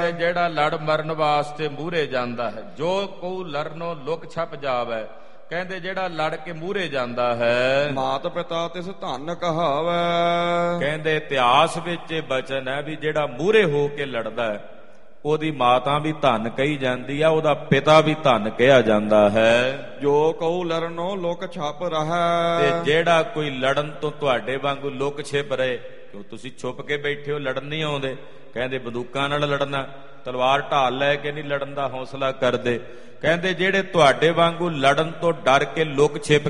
ਜਿਹੜਾ ਲੜ ਮਰਨ ਵਾਸਤੇ ਮੂਹਰੇ ਜਾਂਦਾ ਹੈ, ਜੋ ਕੋ ਲੜਨੋਂ ਲੁਕ ਛਪ ਜਾਵੇ, ਕਹਿੰਦੇ ਜਿਹੜਾ ਲੜ ਕੇ ਮੂਹਰੇ ਜਾਂਦਾ ਹੈ ਮਾਤ ਪਿਤਾ ਤਿਸ ਧਨ ਕਹਾਵੇ। ਕਹਿੰਦੇ ਇਤਿਹਾਸ ਵਿੱਚ ਇਹ ਬਚਨ ਹੈ ਵੀ ਜਿਹੜਾ ਮੂਹਰੇ ਹੋ ਕੇ ਲੜਦਾ ਹੈ ਉਹਦੀ ਮਾਤਾ ਵੀ ਧਨ ਕਹੀ ਜਾਂਦੀ ਆ, ਉਹਦਾ ਪਿਤਾ ਵੀ ਧਨ ਕਿਹਾ ਜਾਂਦਾ ਹੈ। ਜੋ ਕਉ ਲੜਨੋਂ ਲੁਕ ਛਪ ਰਹੈ, ਤੇ ਜਿਹੜਾ ਕੋਈ ਲੜਨ ਤੋਂ ਤੁਹਾਡੇ ਵਾਂਗੂ ਲੁਕ ਛਿਪ ਰਹੇ, ਕਿਉਂ ਤੁਸੀਂ ਛੁਪ ਕੇ ਬੈਠੇ ਹੋ, ਲੜਨ ਨਹੀਂ ਆਉਂਦੇ। ਕਹਿੰਦੇ ਬੰਦੂਕਾਂ ਨਾਲ ਲੜਨਾ, ਤਲਵਾਰ ਢਾਲ ਲੈ ਕੇ ਨਹੀਂ ਲੜਨ ਦਾ ਹੌਸਲਾ ਕਰਦੇ। ਕਹਿੰਦੇ ਜਿਹੜੇ ਤੁਹਾਡੇ ਵਾਂਗੂ ਲੜਨ ਤੋਂ ਡਰ ਕੇ ਲੁਕ ਛਿਪ